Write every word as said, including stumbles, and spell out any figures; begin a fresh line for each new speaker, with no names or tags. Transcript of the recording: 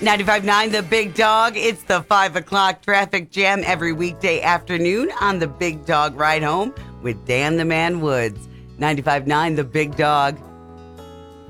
ninety-five point nine The Big Dog. It's the five o'clock traffic jam every weekday afternoon on the Big Dog Ride Home with Dan the Man Woods. ninety-five point nine The Big Dog.